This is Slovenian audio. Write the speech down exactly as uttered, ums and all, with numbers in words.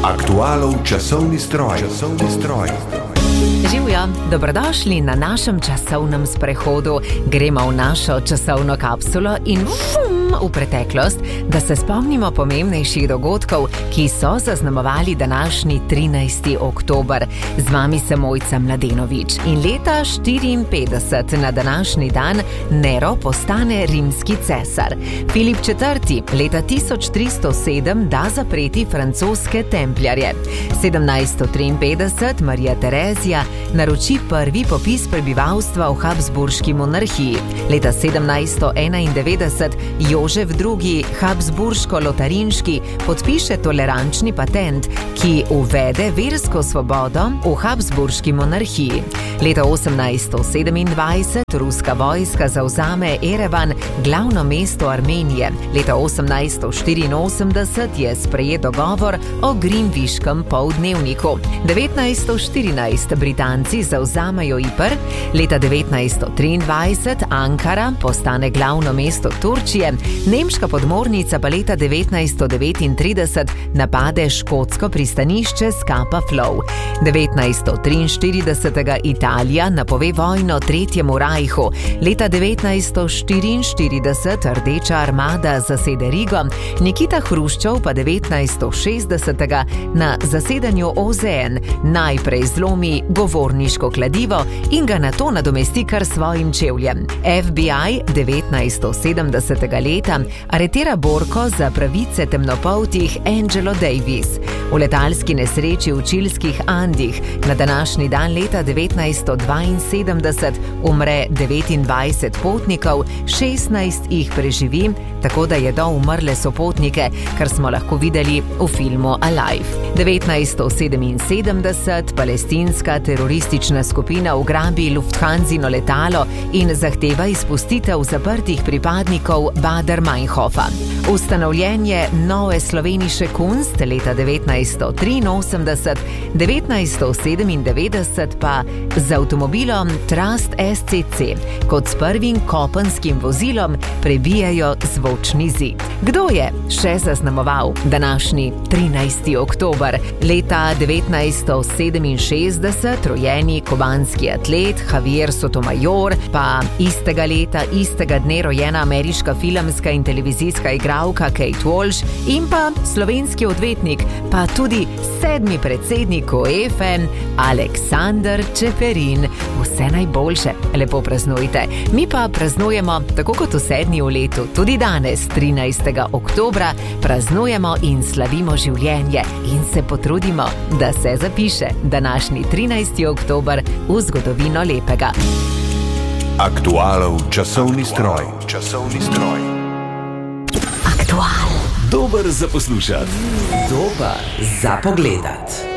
Aktualov časovni stroj. Časovni stroj. Živjo, dobrodošli na našem časovnem sprehodu. Gremo v našo časovno kapsulo in vum, v preteklost, da se spomnimo pomembnejših dogodkov, ki so zaznamovali današnji trinajsti oktober. Z vami sem Mojca Mladenovič. In leta štiriinpetdeset na današnji dan Nero postane rimski cesar. Filip četrti leta tisoč tristo sedem da zapreti francoske templjarje. sedemnajststo triinpetdeset Marija Terezija naroči prvi popis prebivalstva v Habsburški monarhiji. Leta sedemnajststo enaindevetdeset Jožef drugi Habsburško-Lotarinški podpiše tolerančni patent, ki uvede versko svobodo v Habsburški monarhiji. Leta osemnajststo sedemindvajset ruska vojska zavzame Erevan, glavno mesto Armenije. Leta osemnajststo štiriinosemdeset je sprejet dogovor o Grinviškem poldnevniku. devetnajststo štirinajst Britanci zavzamajo Ipr. Leta devetnajststo triindvajset Ankara postane glavno mesto Turčije. Nemška podmornica pa leta devetnajststo devetintrideset napade škotsko pristanišče Scapa Flow. devetnajststo triinštirideset Italija napove vojno Tretjemu rajhu. Leta devetnajststo štiriinštirideset Rdeča armada zasede Rigo. Nikita Hruščov pa devetnajststo šestdeset na zasedanju O Z N najprej zlomi govorniško kladivo in ga nato nadomesti kar svojim čevljem. F B I devetnajststo sedemdeset leta aretira borko za pravice temnopoltih Angelo Davis. V letalski nesreči v čilskih Andih na današnji dan leta devetnajststo dvainsedemdeset umre devetindvajset potnikov, šestnajst jih preživi, tako da je do umrle sopotnike, kar smo lahko videli v filmu Alive. devetnajststo sedeminsedemdeset palestinska teroristična skupina ugrabi Lufthansino letalo in zahteva izpustitev zaprtih pripadnikov Baader-Meinhofa. Ustanovljenje Nove Slovenische Kunst leta devetnajststo triinosemdeset, devetnajststo sedemindevetdeset pa z avtomobilom Trust S C C kot s prvim kopenskim vozilom prebijajo zvočni zid. Kdo je še zaznamoval današnji trinajsti oktober? Leta devetnajststo sedeminšestdeset rojeni kubanski atlet Javier Sotomayor, pa istega leta, istega dne rojena ameriška filmska in televizijska igralka Kate Walsh in pa slovenski odvetnik, pa tudi sedmi predsednik UEFA Aleksander Čeferin. Vse najboljše, lepo praznujte. Mi pa praznujemo, tako kot vse dni v letu, tudi danes, trinajstega oktobra, praznujemo in slavimo življenje in se potrudimo, da se zapiše današnji trinajsti oktober v zgodovino lepega. Aktualov časovni stroj. Časovni stroj. Aktual. Dober za poslušati. Dober za pogledati.